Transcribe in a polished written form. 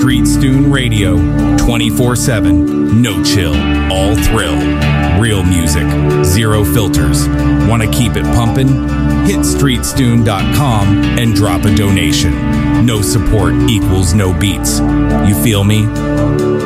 Street Stoon Radio, 24/7, no chill, all thrill. Real music, zero filters. Want to keep it pumping? Hit streetstoon.com and drop a donation. No support equals no beats. You feel me?